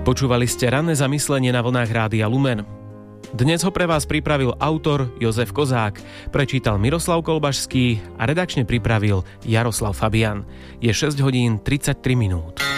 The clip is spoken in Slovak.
Počúvali ste ranné zamyslenie na vlnách Rádia Lumen. Dnes ho pre vás pripravil autor Jozef Kozák, prečítal Miroslav Kolbašský a redakčne pripravil Jaroslav Fabian. Je 6 hodín 33 minút.